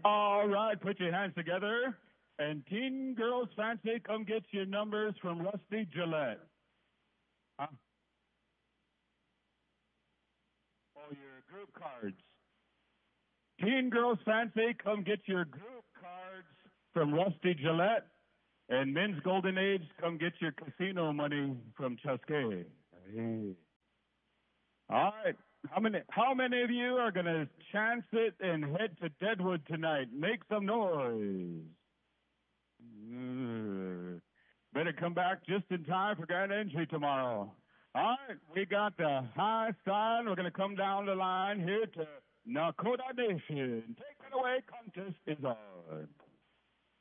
All right, put your hands together. And Teen Girls Fancy, come get your numbers from Rusty Gillette. Huh? Oh, your group cards. Teen Girls Fancy, come get your group cards from Rusty Gillette. And Men's Golden Age, come get your casino money from Chusquet. Hey. All right. How many of you are going to chance it and head to Deadwood tonight? Make some noise. Better come back just in time for grand entry tomorrow. All right, we got the high sign. We're going to come down the line here to Nakota Nation. Take it away, contest is on.